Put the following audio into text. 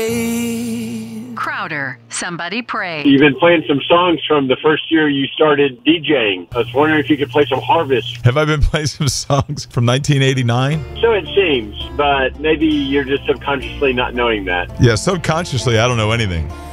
Crowder, Somebody Pray. You've been playing some songs from the first year you started DJing. I was wondering if you could play some Harvest. Have I been playing some songs from 1989? So it seems, but maybe you're just subconsciously not knowing that. Yeah, subconsciously, I don't know anything.